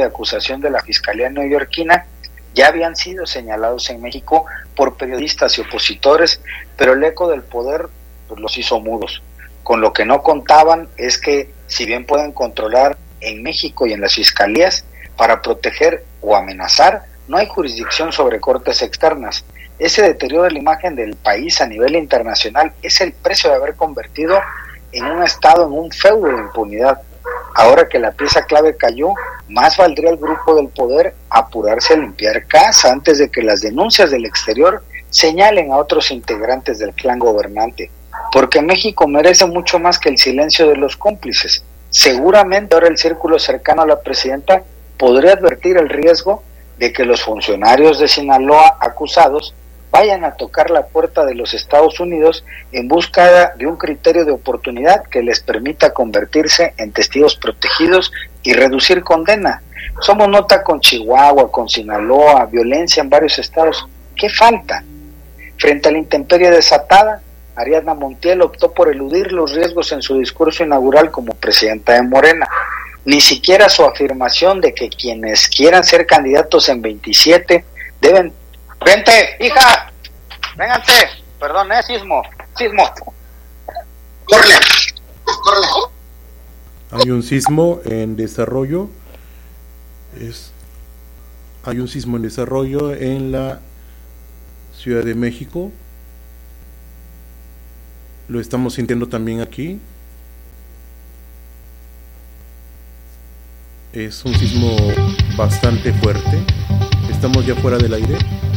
de acusación de la Fiscalía neoyorquina ya habían sido señalados en México por periodistas y opositores, pero el eco del poder pues los hizo mudos. Con lo que no contaban es que, si bien pueden controlar en México y en las fiscalías para proteger o amenazar, no hay jurisdicción sobre cortes externas. Ese deterioro de la imagen del país a nivel internacional es el precio de haber convertido en un estado en un feudo de impunidad. Ahora que la pieza clave cayó, más valdría al grupo del poder apurarse a limpiar casa antes de que las denuncias del exterior señalen a otros integrantes del clan gobernante, porque México merece mucho más que el silencio de los cómplices. Seguramente ahora el círculo cercano a la presidenta podría advertir el riesgo de que los funcionarios de Sinaloa acusados vayan a tocar la puerta de los Estados Unidos en busca de un criterio de oportunidad que les permita convertirse en testigos protegidos y reducir condena. Somos nota con Chihuahua, con Sinaloa, violencia en varios estados. ¿Qué falta? Frente a la intemperie desatada, Ariadna Montiel optó por eludir los riesgos en su discurso inaugural como presidenta de Morena. Ni siquiera su afirmación de que quienes quieran ser candidatos en 27 deben... ¡Vente, hija! ¡Vénganse! Perdón, sismo. ¡Córrele! Hay un sismo en desarrollo. Hay un sismo en desarrollo en la Ciudad de México. Lo estamos sintiendo también aquí. Es un sismo bastante fuerte. Estamos ya fuera del aire.